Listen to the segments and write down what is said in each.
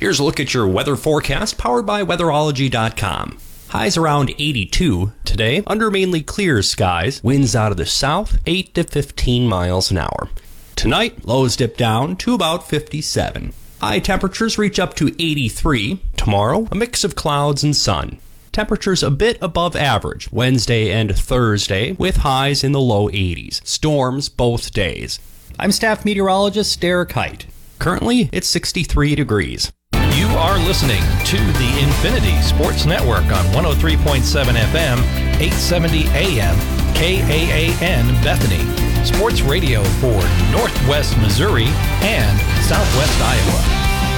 Here's a look at your weather forecast powered by weatherology.com. Highs around 82 today, under mainly clear skies. Winds out of the south, 8 to 15 miles an hour. Tonight, lows dip down to about 57. High temperatures reach up to 83. Tomorrow, a mix of clouds and sun. Temperatures a bit above average Wednesday and Thursday, with highs in the low 80s. Storms both days. I'm staff meteorologist Derek Height. Currently, it's 63 degrees. You are listening to the Infinity Sports Network on 103.7 FM, 870 AM, KAAN Bethany. Sports radio for Northwest Missouri and Southwest Iowa.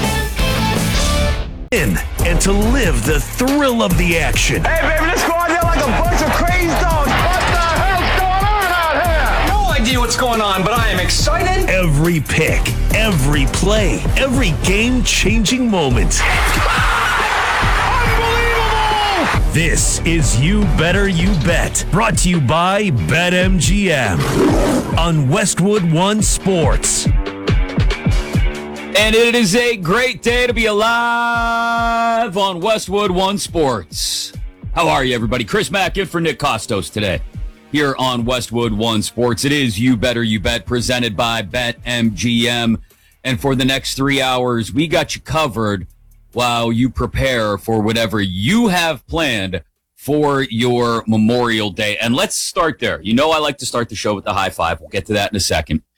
And to live the thrill of the action. Hey, baby, let's go out there like a bunch of crazy dogs. What the hell's going on out here? No idea what's going on, but I am excited. Every pick, every play, every game-changing moment. Unbelievable! This is You Better You Bet, brought to you by BetMGM on Westwood One Sports. And it is a great day to be alive on Westwood One Sports. How are you, everybody? Chris Mack in for Nick Costos today here on Westwood One Sports. It is You Better You Bet, presented by BetMGM. And for the next 3 hours, we got you covered while you prepare for whatever you have planned for your Memorial Day. And let's start there. You know I like to start the show with the high five. We'll get to that in a second.